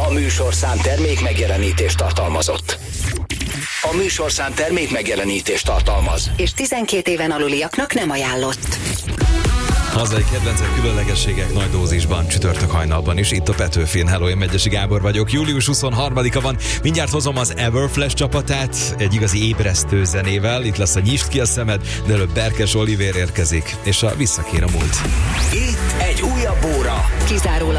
A műsorszám termék megjelenítést tartalmazott. A műsorszám termék megjelenítést tartalmaz. És 12 éven aluliaknak nem ajánlott. Hazai kedvencek, különlegességek nagy dózisban, csütörtök hajnalban is. Itt a Petőfin. Hello, én Megyesi Gábor vagyok. Július 23-a van. Mindjárt hozom az Everflash csapatát egy igazi ébresztő zenével. Itt lesz a Nyisd ki a szemed, de előbb Berkes Olivér érkezik, és a Visszakér a múlt. Itt egy újabb óra. Kizárólag